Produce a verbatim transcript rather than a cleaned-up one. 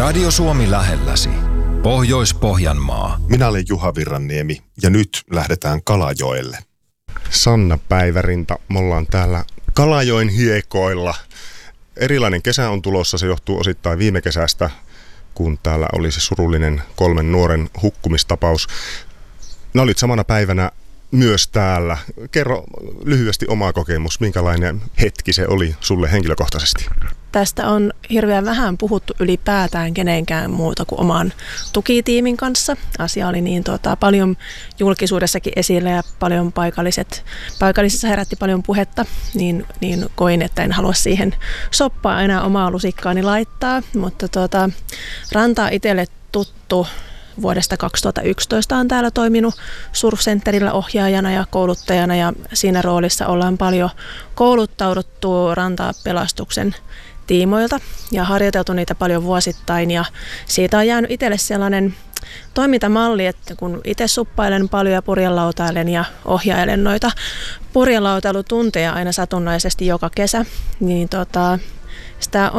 Radio Suomi lähelläsi. Pohjois-Pohjanmaa. Minä olen Juha Virranniemi ja nyt lähdetään Kalajoelle. Sanna Päivärinta, me ollaan täällä Kalajoen hiekoilla. Erilainen kesä on tulossa, se johtuu osittain viime kesästä, kun täällä oli se surullinen kolmen nuoren hukkumistapaus. Nä olit samana päivänä myös täällä. Kerro lyhyesti oma kokemus, minkälainen hetki se oli sulle henkilökohtaisesti? Tästä on hirveän vähän puhuttu ylipäätään kenenkään muuta kuin oman tukitiimin kanssa. Asia oli niin tota, paljon julkisuudessakin esillä ja paljon paikalliset, paikallisissa herätti paljon puhetta, niin, niin koin, että en halua siihen soppaa enää omaa lusikkaani laittaa. Mutta tota, Ranta itselle tuttu. Vuodesta kaksituhattayksitoista on täällä toiminut Surf-centerillä ohjaajana ja kouluttajana ja siinä roolissa ollaan paljon kouluttauduttu rantapelastuksen tiimoilta ja harjoiteltu niitä paljon vuosittain ja siitä on jäänyt itselle sellainen toimintamalli, että kun itse suppailen paljon ja purjelautailen ja ohjailen noita purjelautailutunteja aina satunnaisesti joka kesä, niin tota, sitä